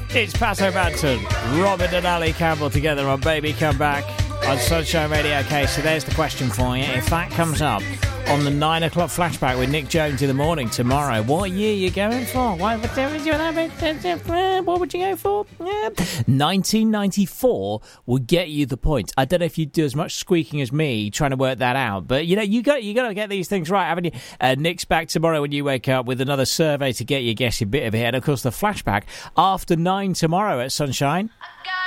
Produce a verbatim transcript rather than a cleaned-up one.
It's Pat O'Banton, Robin and Ali Campbell together on Baby Come Back on Sunshine Radio. Okay, so there's the question for you. If that comes up on the nine o'clock flashback with Nick Jones in the morning tomorrow, what year are you going for? What, what would you go for? Yeah. nineteen ninety-four will get you the point. I don't know if you do as much squeaking as me trying to work that out, but you know, you got you got to get these things right, haven't you? Uh, Nick's back tomorrow when you wake up with another survey to get you guessing bit of it, and of course the flashback after nine tomorrow at Sunshine.